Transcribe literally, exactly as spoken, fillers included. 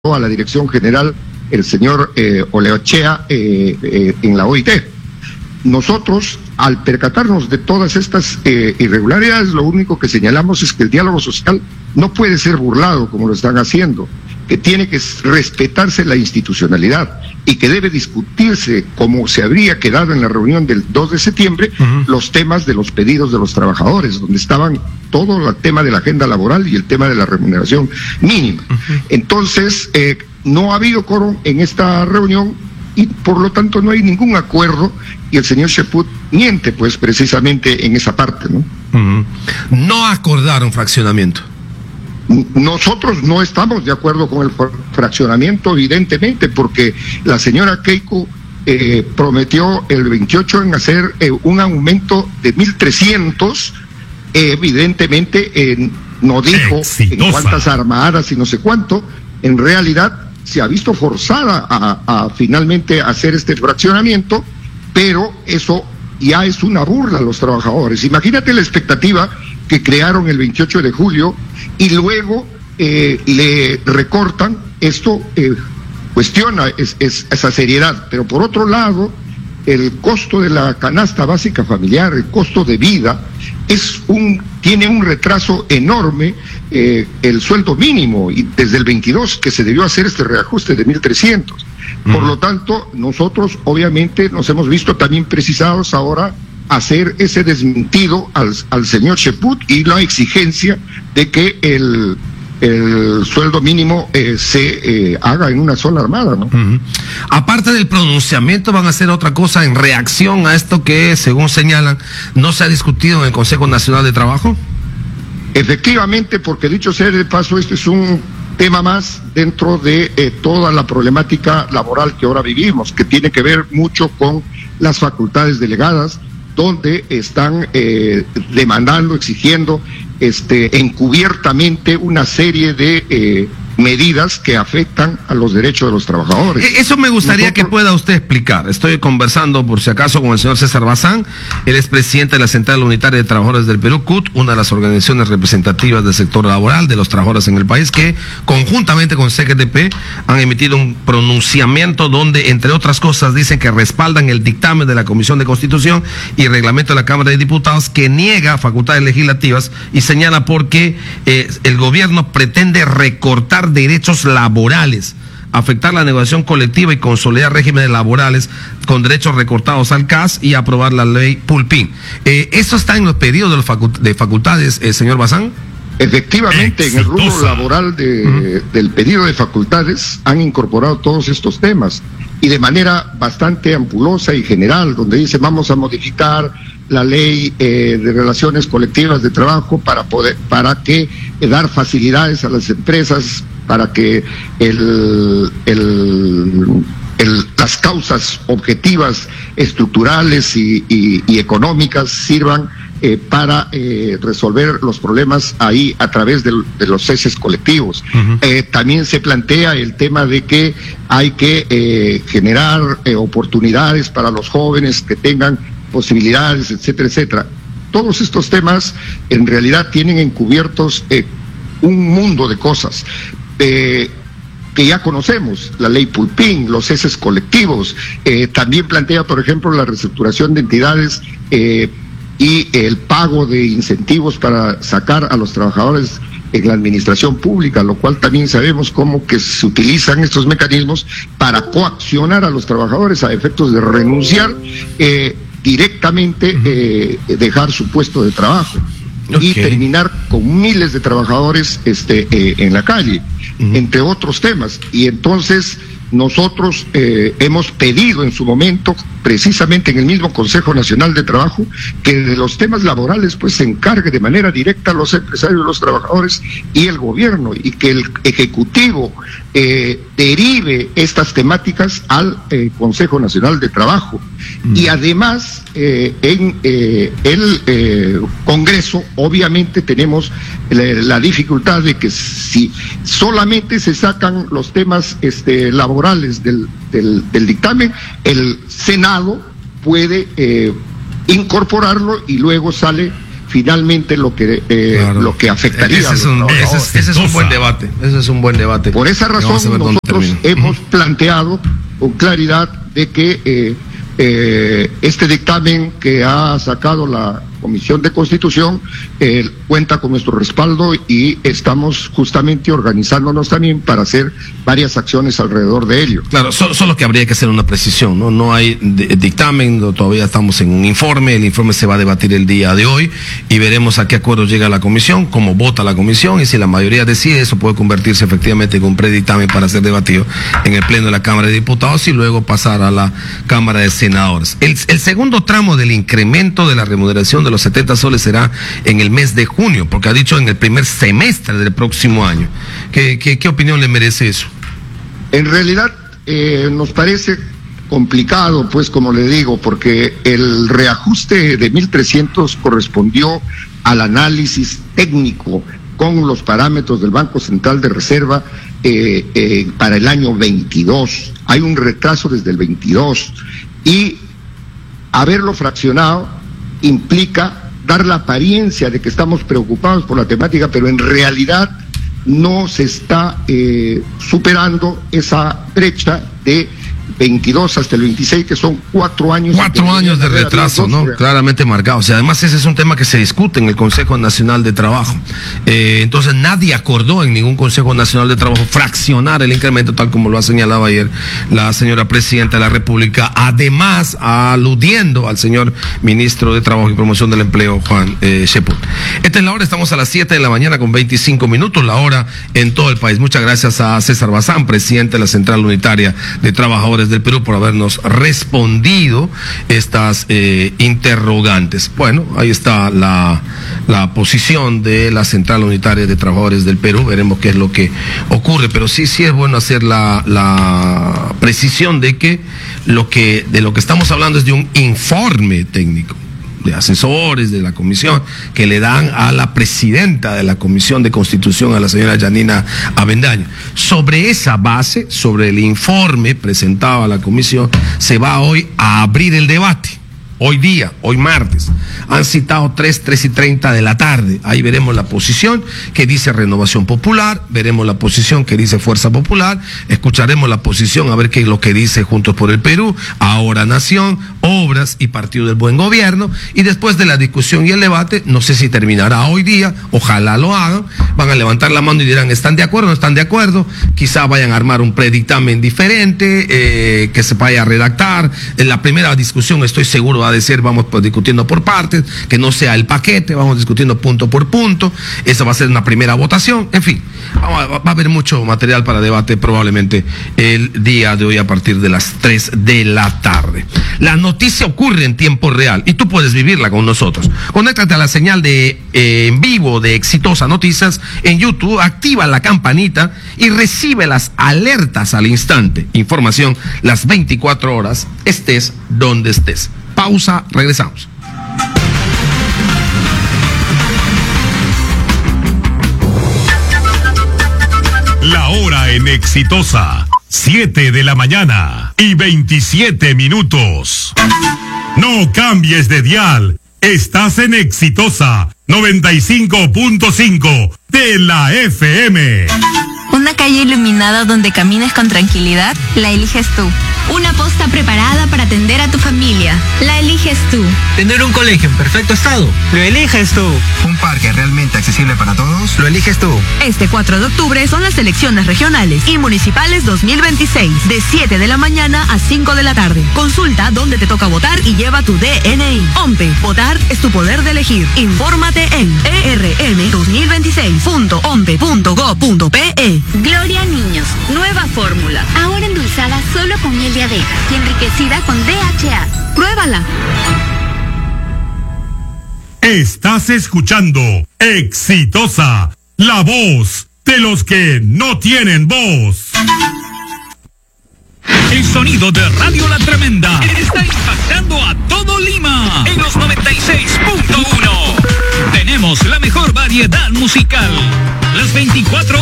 a la dirección general el señor eh, Oleochea eh, eh, en la O I T. Nosotros, al percatarnos de todas estas eh, irregularidades, lo único que señalamos es que el diálogo social no puede ser burlado como lo están haciendo, que tiene que respetarse la institucionalidad y que debe discutirse, como se habría quedado en la reunión del dos de septiembre, uh-huh. los temas de los pedidos de los trabajadores, donde estaban todo el tema de la agenda laboral y el tema de la remuneración mínima. Uh-huh. Entonces, eh, no ha habido quórum en esta reunión y por lo tanto no hay ningún acuerdo, y el señor Cheput miente pues precisamente en esa parte, ¿no? Uh-huh. No acordaron fraccionamiento. Nosotros no estamos de acuerdo con el fraccionamiento, evidentemente, porque la señora Keiko eh, prometió el veintiocho en hacer eh, un aumento de mil trescientos, eh, evidentemente eh, no dijo Exitosa. en cuántas armadas y no sé cuánto. En realidad se ha visto forzada a, a finalmente hacer este fraccionamiento, pero eso ya es una burla a los trabajadores. Imagínate la expectativa que crearon el veintiocho de julio y luego eh, le recortan. Esto eh, cuestiona es, es, esa seriedad, pero por otro lado, el costo de la canasta básica familiar, el costo de vida, es un tiene un retraso enorme, eh, el sueldo mínimo, y desde el veintidós que se debió hacer este reajuste de mil trescientos. Mm. Por lo tanto, nosotros obviamente nos hemos visto también precisados ahora hacer ese desmentido al, al señor Cheput y la exigencia de que el, el sueldo mínimo eh, se eh, haga en una sola armada, ¿no? Uh-huh. Aparte del pronunciamiento, ¿van a hacer otra cosa en reacción a esto que, según señalan, no se ha discutido en el Consejo Nacional de Trabajo? Efectivamente, porque dicho sea de paso, este es un tema más dentro de eh, toda la problemática laboral que ahora vivimos, que tiene que ver mucho con las facultades delegadas, donde están eh, demandando, exigiendo este, encubiertamente una serie de eh, medidas que afectan a los derechos de los trabajadores. Eso me gustaría Nosotros... que pueda usted explicar. Estoy conversando, por si acaso, con el señor César Bazán. Él es presidente de la Central Unitaria de Trabajadores del Perú, C U T, una de las organizaciones representativas del sector laboral de los trabajadores en el país, que conjuntamente con C G T P han emitido un pronunciamiento donde, entre otras cosas, dicen que respaldan el dictamen de la Comisión de Constitución y Reglamento de la Cámara de Diputados, que niega facultades legislativas y señala porque eh, el gobierno pretende recortar derechos laborales, afectar la negociación colectiva y consolidar regímenes laborales con derechos recortados al C A S y aprobar la ley Pulpín. Eh, ¿Eso está en los pedidos de, los facu de facultades, eh, señor Bazán? Efectivamente, Exitosa. En el rubro laboral de, uh-huh. del pedido de facultades han incorporado todos estos temas y de manera bastante ampulosa y general, donde dice vamos a modificar la ley eh, de relaciones colectivas de trabajo para poder, para que eh, dar facilidades a las empresas, para que el, el, el, las causas objetivas, estructurales y, y, y económicas sirvan eh, para eh, resolver los problemas ahí a través de, de los ceses colectivos. Uh-huh. Eh, también se plantea el tema de que hay que eh, generar eh, oportunidades para los jóvenes que tengan posibilidades, etcétera, etcétera. Todos estos temas en realidad tienen encubiertos eh, un mundo de cosas eh, que ya conocemos, la ley Pulpín, los ceses colectivos, eh, también plantea, por ejemplo, la reestructuración de entidades eh, y el pago de incentivos para sacar a los trabajadores en la administración pública, lo cual también sabemos cómo que se utilizan estos mecanismos para coaccionar a los trabajadores a efectos de renunciar eh, directamente, eh, dejar su puesto de trabajo. Okay. Y terminar con miles de trabajadores este, eh, en la calle, uh-huh. entre otros temas. Y entonces nosotros eh, hemos pedido en su momento, precisamente en el mismo Consejo Nacional de Trabajo, que de los temas laborales pues se encargue de manera directa los empresarios, los trabajadores y el gobierno, y que el Ejecutivo eh, derive estas temáticas al eh, Consejo Nacional de Trabajo. Mm. Y además eh, en eh, el eh, Congreso obviamente tenemos la, la dificultad de que si solamente se sacan los temas este, laborales del, del, del dictamen, el Senado puede eh, incorporarlo y luego sale finalmente lo que eh, claro. lo que afectaría ese es, un, ese, es, ese es un buen debate ese es un buen debate por esa razón nosotros hemos uh-huh. planteado con claridad de que eh, eh, este dictamen que ha sacado la Comisión de Constitución eh, cuenta con nuestro respaldo y estamos justamente organizándonos también para hacer varias acciones alrededor de ello. Claro, solo, solo que habría que hacer una precisión, ¿no? No hay dictamen, no, todavía estamos en un informe, el informe se va a debatir el día de hoy y veremos a qué acuerdo llega la Comisión, cómo vota la Comisión y si la mayoría decide, eso puede convertirse efectivamente en un predictamen para ser debatido en el Pleno de la Cámara de Diputados y luego pasar a la Cámara de Senadores. El, el segundo tramo del incremento de la remuneración de los setenta soles será en el mes de junio, porque ha dicho en el primer semestre del próximo año. ¿Qué, qué, qué opinión le merece eso? En realidad eh, nos parece complicado, pues como le digo, porque el reajuste de mil trescientos correspondió al análisis técnico con los parámetros del Banco Central de Reserva eh, eh, para el año veintidós. Hay un retraso desde el veintidós y haberlo fraccionado implica dar la apariencia de que estamos preocupados por la temática, pero en realidad no se está eh, superando esa brecha de veintidós hasta el veintiséis, que son cuatro años. Cuatro años de retraso, ¿no? Claramente marcados. Y además ese es un tema que se discute en el Consejo Nacional de Trabajo. Eh, entonces nadie acordó en ningún Consejo Nacional de Trabajo fraccionar el incremento, tal como lo ha señalado ayer la señora Presidenta de la República, además aludiendo al señor Ministro de Trabajo y Promoción del Empleo, Juan eh, Cheput. Esta es la hora, estamos a las siete de la mañana con veinticinco minutos, la hora en todo el país. Muchas gracias a César Bazán, presidente de la Central Unitaria de Trabajadores del Perú, por habernos respondido estas eh, interrogantes. Bueno, ahí está la, la posición de la Central Unitaria de Trabajadores del Perú. Veremos qué es lo que ocurre, pero sí, sí es bueno hacer la, la precisión de que lo que de lo que estamos hablando es de un informe técnico de asesores de la comisión que le dan a la presidenta de la Comisión de Constitución, a la señora Yanina Avendaño. Sobre esa base, sobre el informe presentado a la comisión, se va hoy a abrir el debate. Hoy día, hoy martes, han citado tres, tres y treinta de la tarde. Ahí veremos la posición que dice Renovación Popular, veremos la posición que dice Fuerza Popular, escucharemos la posición a ver qué es lo que dice Juntos por el Perú, Ahora Nación, Obras y Partido del Buen Gobierno. Y después de la discusión y el debate, no sé si terminará hoy día, ojalá lo hagan, van a levantar la mano y dirán, ¿están de acuerdo o no están de acuerdo? Quizá vayan a armar un predictamen diferente, eh, que se vaya a redactar. En la primera discusión estoy seguro va a decir, vamos pues, discutiendo por partes, que no sea el paquete, vamos discutiendo punto por punto, esa va a ser una primera votación, en fin, va, va a haber mucho material para debate probablemente el día de hoy a partir de las tres de la tarde. La noticia ocurre en tiempo real y tú puedes vivirla con nosotros. Conéctate a la señal de eh, en vivo de Exitosa Noticias en YouTube, activa la campanita y recibe las alertas al instante. Información las veinticuatro horas, estés donde estés. Pausa, regresamos. La hora en Exitosa, siete de la mañana y veintisiete minutos. No cambies de dial, estás en Exitosa noventa y cinco punto cinco de la F M. Una calle iluminada donde camines con tranquilidad, la eliges tú. Una posta preparada para atender a tu familia, la eliges tú. Tener un colegio en perfecto estado, lo eliges tú. Un parque realmente accesible para todos, lo eliges tú. Este cuatro de octubre son las elecciones regionales y municipales dos mil veintiséis, de siete de la mañana a cinco de la tarde. Consulta dónde te toca votar y lleva tu D N I. OMPE, votar es tu poder de elegir. Infórmate en e r m dos mil veintiséis punto ompe punto go punto pe. Gloria Niños, nueva fórmula. Ahora endulzada solo con miel de abeja y enriquecida con D H A. ¡Pruébala! Estás escuchando Exitosa, la voz de los que no tienen voz. El sonido de Radio La Tremenda está impactando a todo Lima en los noventa y seis punto uno. Tenemos la mejor variedad musical. Las veinticuatro